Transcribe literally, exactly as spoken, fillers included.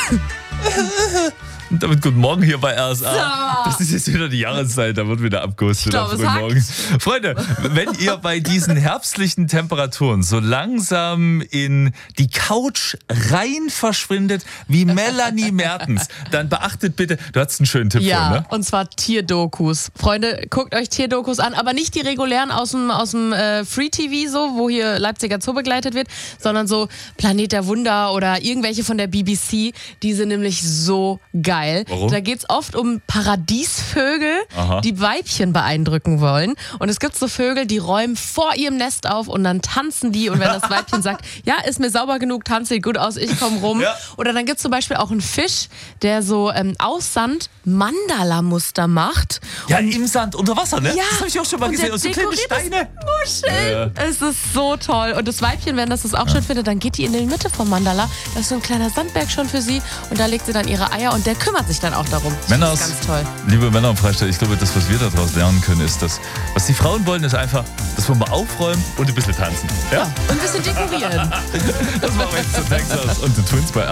Und damit guten Morgen hier bei R S A. Das ist jetzt wieder die Jahreszeit, da wird wieder abgehustet am frühen Morgen. Freunde, wenn ihr bei diesen herbstlichen Temperaturen so langsam in die Couch rein verschwindet wie Melanie Mertens, dann beachtet bitte, du hattest einen schönen Tipp Ja, vorhin, ne? und zwar Tierdokus. Freunde, guckt euch Tierdokus an, aber nicht die regulären aus dem, aus dem äh, Free-T V, so, wo hier Leipziger Zoo begleitet wird, sondern so Planet der Wunder oder irgendwelche von der B B C. Die sind nämlich so geil. Warum? Da geht es oft um Paradiesvögel, Aha. die Weibchen beeindrucken wollen. Und es gibt so Vögel, die räumen vor ihrem Nest auf und dann tanzen die. Und wenn das Weibchen sagt, ja, ist mir sauber genug, tanzt sieht gut aus, ich komme rum. Ja. Oder dann gibt es zum Beispiel auch einen Fisch, der so ähm, aus Sand Mandala-Muster macht. Ja, im Sand, unter Wasser, ne? Ja, Das habe ich auch schon mal und gesehen. der Und so kleine dekoriert das Steine. Muscheln. Ja. Es ist so toll. Und das Weibchen, wenn das das auch schön findet, dann geht die in die Mitte vom Mandala. Da ist so ein kleiner Sandberg schon für sie. Und da legt sie dann ihre Eier und der kümmert sich dann auch darum. Das Männers, ist ganz toll. liebe Männer im Freistaat, ich glaube, das, was wir daraus lernen können, ist, dass, was die Frauen wollen, ist einfach, dass wir mal aufräumen und ein bisschen tanzen. Ja? Und ein bisschen dekorieren. Das machen wir jetzt zu Texas und die Twins bei